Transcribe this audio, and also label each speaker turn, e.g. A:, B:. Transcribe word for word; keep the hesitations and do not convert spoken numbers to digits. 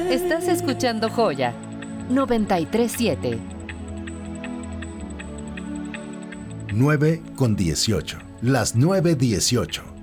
A: Estás escuchando Joya noventa y tres siete.
B: nueve con dieciocho. Las nueve dieciocho.